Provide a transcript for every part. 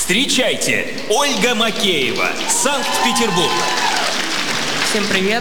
Встречайте, Ольга Макеева, Санкт-Петербург. Всем привет.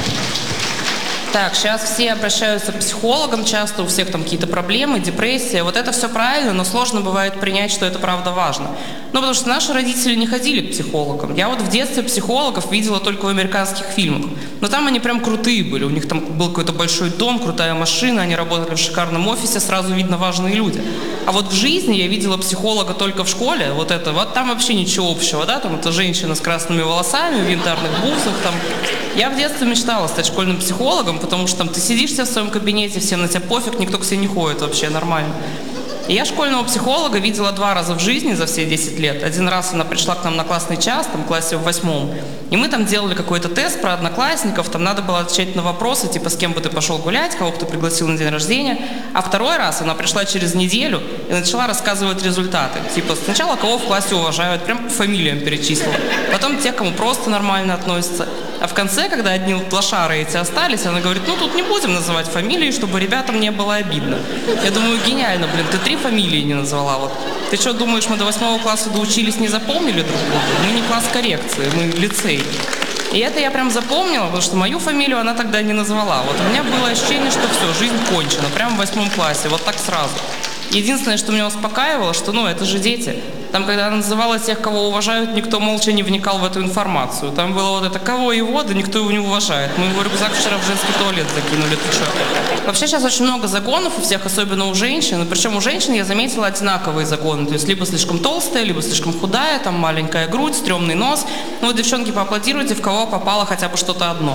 Так, сейчас все обращаются к психологам, часто у всех там какие-то проблемы, депрессия. Вот это все правильно, но сложно бывает принять, что это правда важно. Ну, потому что наши родители не ходили к психологам. Я вот в детстве психологов видела только в американских фильмах. Но там они прям крутые были. У них там был какой-то большой дом, крутая машина, они работали в шикарном офисе, сразу видно важные люди. А вот в жизни я видела психолога только в школе, вот там вообще ничего общего, да, там это женщина с красными волосами, в янтарных бусах, там. Я в детстве мечтала стать школьным психологом, потому что там ты сидишь в своем кабинете, всем на тебя пофиг, никто к тебе не ходит вообще, нормально. И я школьного психолога видела 2 раза в жизни за все 10 лет. Один раз она пришла к нам на классный час, там, в классе в 8-м, и мы там делали какой-то тест про одноклассников, там надо было отвечать на вопросы, типа, с кем бы ты пошел гулять, кого бы ты пригласил на день рождения. А 2-й раз она пришла через неделю и начала рассказывать результаты. Типа, сначала кого в классе уважают, прям по фамилиям перечислила. Потом тех, кому просто нормально относятся. А в конце, когда одни лошары эти остались, она говорит, ну тут не будем называть фамилии, чтобы ребятам не было обидно. Я думаю, гениально, блин, ты 3 фамилии не назвала. Вот. Ты что, думаешь, мы до 8 класса доучились, не запомнили друг друга? Мы не класс коррекции, мы лицей. И это я прям запомнила, потому что мою фамилию она тогда не назвала. Вот у меня было ощущение, что все, жизнь кончена, прямо в 8 классе, вот так сразу. Единственное, что меня успокаивало, что, это же дети. Там, когда она называла тех, кого уважают, никто молча не вникал в эту информацию. Там было вот это, кого его, да никто его не уважает. Мы его рюкзак вчера в женский туалет закинули, ты что? Вообще сейчас очень много загонов у всех, особенно у женщин. Причем у женщин я заметила одинаковые загоны. То есть либо слишком толстая, либо слишком худая, там маленькая грудь, стрёмный нос. Ну вот, девчонки, поаплодируйте, в кого попало хотя бы что-то одно.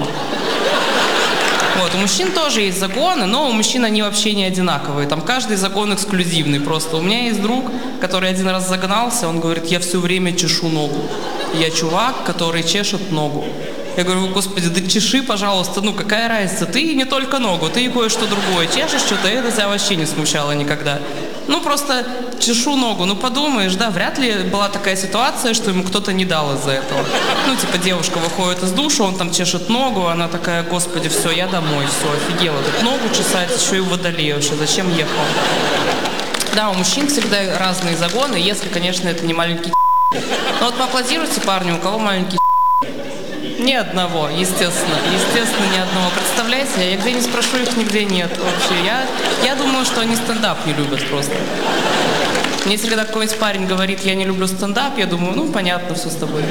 Вот, у мужчин тоже есть загоны, но у мужчин они вообще не одинаковые. Там каждый загон эксклюзивный просто. У меня есть друг, который один раз загнался, он говорит, я все время чешу ногу. Я чувак, который чешет ногу. Я говорю, господи, да чеши, пожалуйста, какая разница, ты не только ногу, ты и кое-что другое чешешь, что-то это тебя вообще не смущало никогда. Просто чешу ногу, подумаешь, да, вряд ли была такая ситуация, что ему кто-то не дал из-за этого. Девушка выходит из душа, он там чешет ногу, она такая, господи, все, я домой, все, офигела, тут ногу чесать, еще и в водолее вообще, зачем ехал? Да, у мужчин всегда разные загоны, если, конечно, это не маленький. Но вот поаплодируйте парню, у кого маленький. Ни одного, естественно, ни одного. Представляете, я где не спрошу, их нигде нет вообще. Я думаю, что они стендап не любят просто. Мне если когда какой-нибудь парень говорит, я не люблю стендап, я думаю, понятно, все с тобой.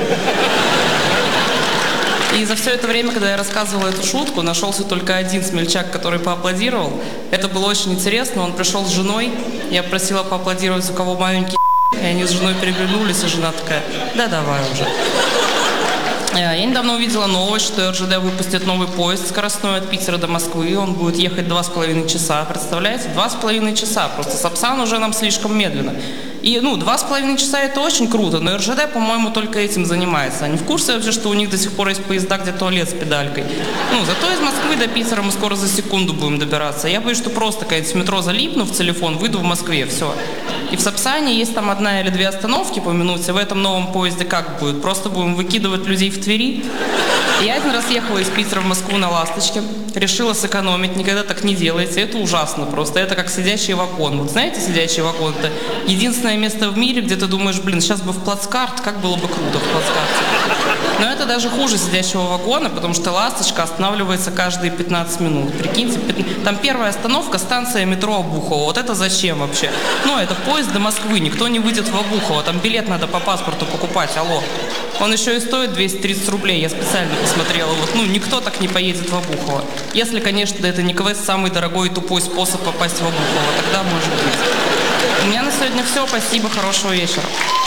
И за все это время, когда я рассказывала эту шутку, нашелся только один смельчак, который поаплодировал. Это было очень интересно, он пришел с женой, я просила поаплодировать, у кого маленький, и они с женой переглянулись, и жена такая, да давай уже. Я недавно увидела новость, что РЖД выпустит новый поезд скоростной от Питера до Москвы. Он будет ехать 2,5 часа. Представляете? 2,5 часа. Просто Сапсан уже нам слишком медленно. И, 2,5 часа это очень круто, но РЖД, по-моему, только этим занимается. Они в курсе вообще, что у них до сих пор есть поезда, где туалет с педалькой. Зато из Москвы до Питера мы скоро за секунду будем добираться. Я боюсь, что просто какая-нибудь метро залипну в телефон, выйду в Москве, все. И в Сапсане есть там 1 или 2 остановки по минуте. В этом новом поезде как будет? Просто будем выкидывать людей в Твери. Я один раз ехала из Питера в Москву на «Ласточке». Решила сэкономить. Никогда так не делайте. Это ужасно просто. Это как сидячий вагон. Вот знаете, сидячий вагон? Это единственное место в мире, где ты думаешь, сейчас бы в плацкарт. Как было бы круто в плацкарте. Но это даже хуже сидячего вагона, потому что «Ласточка» останавливается каждые 15 минут. Прикиньте, там первая остановка, станция метро Обухово. Вот это зачем вообще? Это поезд до Москвы. Никто не выйдет в Обухово. Там билет надо по паспорту покупать. Алло. Он еще и стоит 230 рублей. Я специально посмотрела. Никто так не поедет в Обухово. Если, конечно, это не квест «Самый дорогой и тупой способ попасть в Обухово». Тогда может быть. У меня на сегодня все. Спасибо. Хорошего вечера.